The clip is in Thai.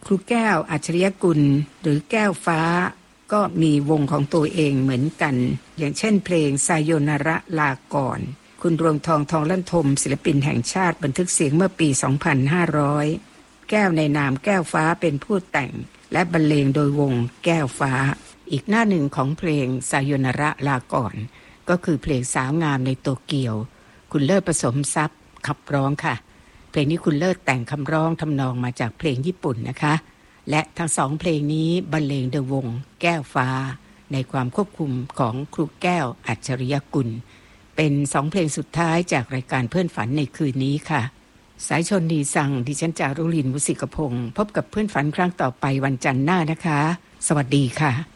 ครูแก้วอัจฉริยกุลหรือแก้วฟ้าก็มีวงของตัวเองเหมือนกันอย่างเช่นเพลงไซโยนาระลาก่อนคุณรวงทองทองลั่นทมศิลปินแห่งชาติบันทึกเสียงเมื่อปี 2500 แก้วในนามแก้วฟ้าเป็นผู้แต่งและบรรเลงโดยวงแก้วฟ้าอีกหน้าหนึ่งของเพลงไซโยนาระลาก่อนก็คือเพลงสาวงามในโตเกียวคุณเลิศผสมทรัพย์ขับร้องค่ะเพลงนี้คุณเลิศแต่งคำร้องทำนองมาจากเพลงญี่ปุ่นนะคะและทั้งสองเพลงนี้บรรเลงโดยวงแก้วฟ้าในความควบคุมของครูแก้วอัจฉริยกุลเป็น2เพลงสุดท้ายจากรายการเพื่อนฝันในคืนนี้ค่ะสายชนดีสั่งดิฉันจารุลิน มุสิกพงศ์พบกับเพื่อนฝันครั้งต่อไปวันจันทร์หน้านะคะสวัสดีค่ะ